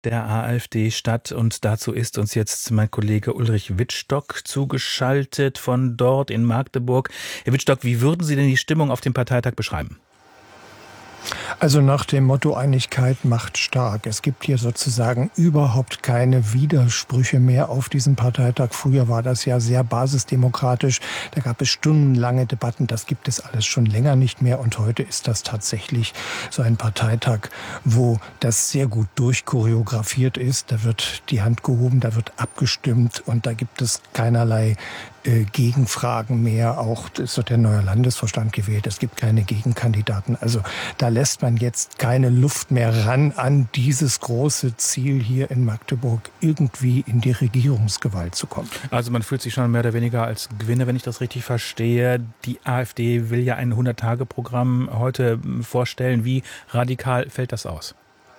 der AfD statt. Und dazu ist uns jetzt mein Kollege Ulrich Wittstock zugeschaltet von dort in Magdeburg. Herr Wittstock, wie würden Sie denn die Stimmung auf dem Parteitag beschreiben? Also nach dem Motto Einigkeit macht stark. Es gibt hier sozusagen überhaupt keine Widersprüche mehr auf diesem Parteitag. Früher war das ja sehr basisdemokratisch. Da gab es stundenlange Debatten. Das gibt es alles schon länger nicht mehr. Und heute ist das tatsächlich so ein Parteitag, wo das sehr gut durchchoreografiert ist. Da wird die Hand gehoben, da wird abgestimmt und da gibt es keinerlei Gegenfragen mehr. Auch es wird der neue Landesvorstand gewählt. Es gibt keine Gegenkandidaten. Also da lässt man jetzt keine Luft mehr ran an dieses große Ziel hier in Magdeburg, irgendwie in die Regierungsgewalt zu kommen. Also man fühlt sich schon mehr oder weniger als Gewinner, wenn ich das richtig verstehe. Die AfD will ja ein 100-Tage-Programm heute vorstellen. Wie radikal fällt das aus?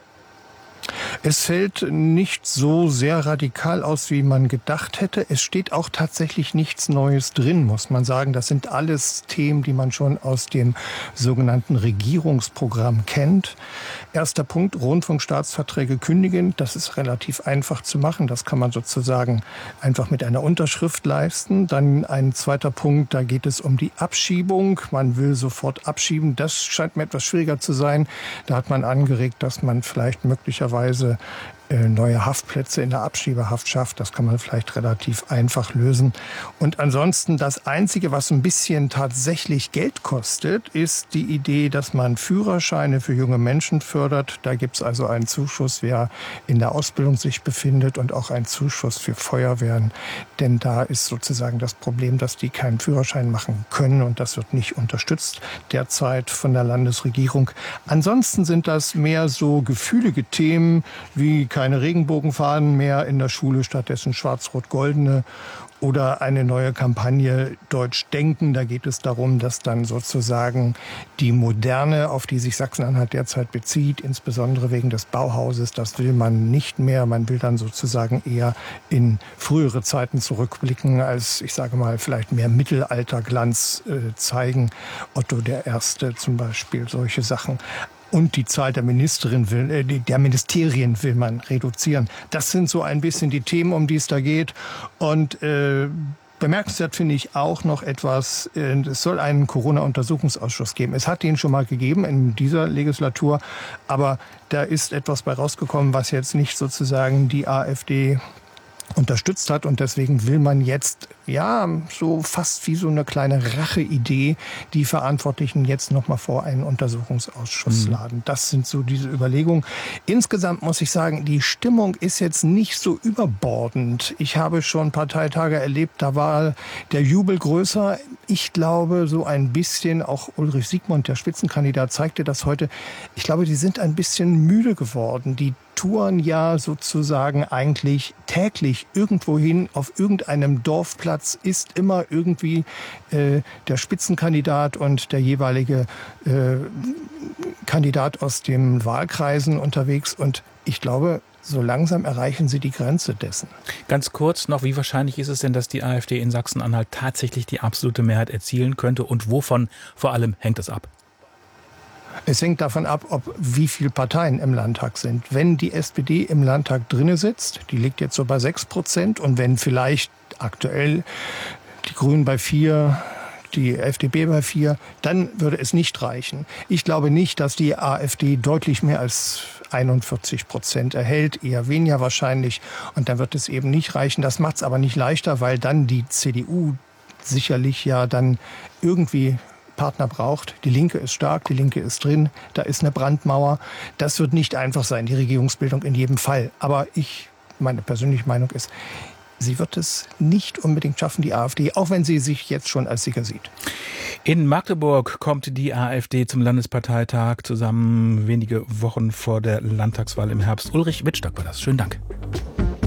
Es fällt nicht so sehr radikal aus, wie man gedacht hätte. Es steht auch tatsächlich nichts Neues drin, muss man sagen. Das sind alles Themen, die man schon aus dem sogenannten Regierungsprogramm kennt. Erster Punkt, Rundfunkstaatsverträge kündigen. Das ist relativ einfach zu machen. Das kann man sozusagen einfach mit einer Unterschrift leisten. Dann ein zweiter Punkt, da geht es um die Abschiebung. Man will sofort abschieben. Das scheint mir etwas schwieriger zu sein. Da hat man angeregt, dass man vielleicht möglicherweise neue Haftplätze in der Abschiebehaft schafft. Das kann man vielleicht relativ einfach lösen. Und ansonsten das Einzige, was ein bisschen tatsächlich Geld kostet, ist die Idee, dass man Führerscheine für junge Menschen fördert. Da gibt es also einen Zuschuss, wer in der Ausbildung sich befindet und auch einen Zuschuss für Feuerwehren. Denn da ist sozusagen das Problem, dass die keinen Führerschein machen können und das wird nicht unterstützt derzeit von der Landesregierung. Ansonsten sind das mehr so gefühlige Themen wie keine Regenbogenfahnen mehr in der Schule, stattdessen schwarz-rot-goldene oder eine neue Kampagne Deutsch denken. Da geht es darum, dass dann sozusagen die Moderne, auf die sich Sachsen-Anhalt derzeit bezieht, insbesondere wegen des Bauhauses, das will man nicht mehr. Man will dann sozusagen eher in frühere Zeiten zurückblicken, als, ich sage mal, vielleicht mehr Mittelalterglanz zeigen. Otto der Erste zum Beispiel, solche Sachen. Und die Zahl der Ministerien will man reduzieren. Das sind so ein bisschen die Themen, um die es da geht. Und bemerkenswert finde ich auch noch etwas, es soll einen Corona-Untersuchungsausschuss geben. Es hat den schon mal gegeben in dieser Legislatur, aber da ist etwas bei rausgekommen, was jetzt nicht sozusagen die AfD unterstützt hat und deswegen will man jetzt, ja, so fast wie so eine kleine Racheidee, die Verantwortlichen jetzt nochmal vor einen Untersuchungsausschuss laden. Das sind so diese Überlegungen. Insgesamt muss ich sagen, die Stimmung ist jetzt nicht so überbordend. Ich habe schon Parteitage erlebt, da war der Jubel größer. Ich glaube, so ein bisschen, auch Ulrich Siegmund, der Spitzenkandidat, zeigte das heute. Ich glaube, die sind ein bisschen müde geworden. Die touren ja sozusagen eigentlich täglich irgendwohin auf irgendeinem Dorfplatz, ist immer irgendwie der Spitzenkandidat und der jeweilige Kandidat aus den Wahlkreisen unterwegs. Und ich glaube, so langsam erreichen sie die Grenze dessen. Ganz kurz noch, wie wahrscheinlich ist es denn, dass die AfD in Sachsen-Anhalt tatsächlich die absolute Mehrheit erzielen könnte und wovon vor allem hängt es ab? Es hängt davon ab, wie viele Parteien im Landtag sind. Wenn die SPD im Landtag drinne sitzt, die liegt jetzt so bei 6%, und wenn vielleicht aktuell die Grünen bei 4%, die FDP bei 4%, dann würde es nicht reichen. Ich glaube nicht, dass die AfD deutlich mehr als 41% erhält, eher weniger wahrscheinlich. Und dann wird es eben nicht reichen. Das macht es aber nicht leichter, weil dann die CDU sicherlich ja dann irgendwie Partner braucht. Die Linke ist stark, die Linke ist drin, da ist eine Brandmauer. Das wird nicht einfach sein, die Regierungsbildung in jedem Fall. Aber meine persönliche Meinung ist, sie wird es nicht unbedingt schaffen, die AfD, auch wenn sie sich jetzt schon als Sieger sieht. In Magdeburg kommt die AfD zum Landesparteitag zusammen wenige Wochen vor der Landtagswahl im Herbst. Ulrich Wittstock war das. Schönen Dank.